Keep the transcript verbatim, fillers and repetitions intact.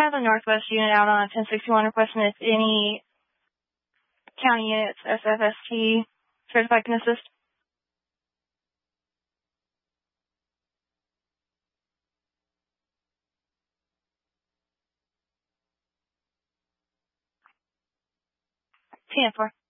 have the Northwest unit out on ten sixty-one requesting if any county units, S F S T, certified can assist. ten four.